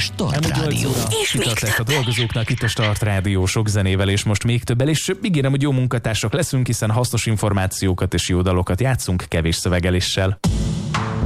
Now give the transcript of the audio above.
Start Rádió. És lett a dolgozóknak itt a Start Rádió sok zenével, és most még többel, és ígérem, hogy jó munkatársak leszünk, hiszen hasznos információkat és jó dalokat játszunk kevés szövegeléssel.